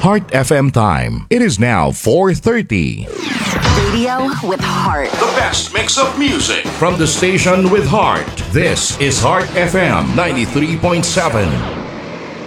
Heart FM time. It is now 4:30. Radio with heart. The best mix of music from the station with heart. This is Heart FM 93.7.